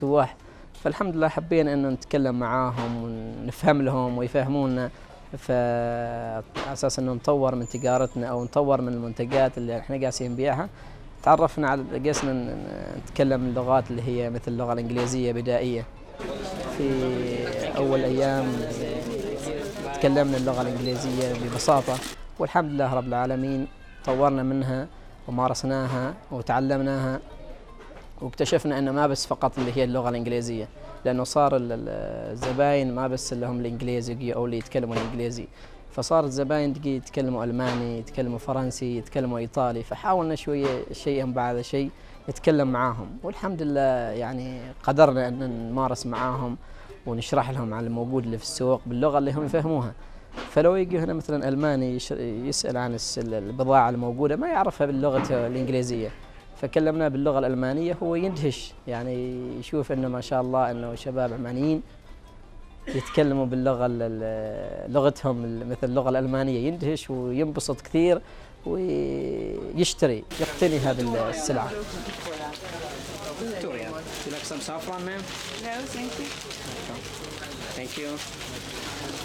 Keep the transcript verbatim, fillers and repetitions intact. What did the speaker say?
سواح. فالحمد لله حبينا أن نتكلم معاهم ونفهم لهم ويفهمونا، على أساس أنه نطور من تجارتنا أو نطور من المنتجات اللي احنا قاسين نبيعها. تعرفنا على قسنا نتكلم اللغات اللي هي مثل اللغة الإنجليزية بدائية. في أول أيام تكلمنا اللغة الإنجليزية ببساطة، والحمد لله رب العالمين طورنا منها ومارسناها وتعلمناها، واكتشفنا أنه ما بس فقط اللي هي اللغة الإنجليزية، لأنه صار الزباين ما بس لهم الإنجليزي أو اللي يتكلموا الإنجليزي، فصار الزباين يتكلموا ألماني، يتكلموا فرنسي، يتكلموا إيطالي. فحاولنا شوية شيئا بعد شيء نتكلم معاهم، والحمد لله يعني قدرنا أن نمارس معاهم ونشرح لهم على الموجود اللي في السوق باللغة اللي هم يفهموها. فلو يجي هنا مثلا ألماني يسأل عن البضاعة الموجودة ما يعرفها باللغة الإنجليزية، فكلمناه باللغة الألمانية، هو يندهش، يعني يشوف إنه ما شاء الله إنه شباب عمانيين يتكلموا باللغة لغتهم مثل اللغة الألمانية، يندهش وينبسط كثير ويشتري يقتني هذه السلعة. Thank you.